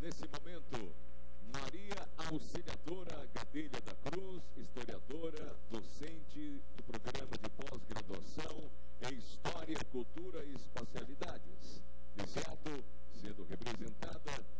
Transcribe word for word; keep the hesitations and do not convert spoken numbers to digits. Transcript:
nesse momento, Maria Auxiliadora Gadelha da Cruz, historiadora, docente do programa de pós-graduação em História, Cultura e Espacialidades. Nesse ato, sendo representada